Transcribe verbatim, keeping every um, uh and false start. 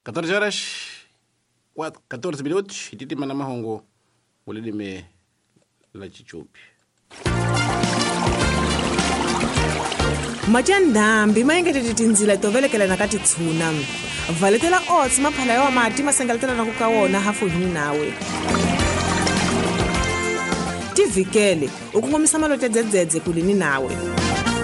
catorze horas, catorze minutos, e titi mana mahongo, ulilime la chichupi. Majandambi maingete titinzila tovelekela nakati tsuna. Valetela oats maphala yawa mati masengaletela na kukawona hafu hini nawe. Tivikele, ukungomisa malote dzedzedze kulini nawe.